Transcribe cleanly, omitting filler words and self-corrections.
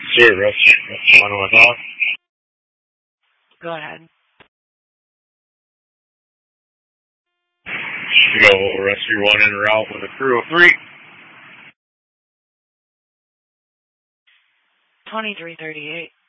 Sir, rescue 1 with off. Go ahead. Go rescue 1 en route with a crew of 3. 2338.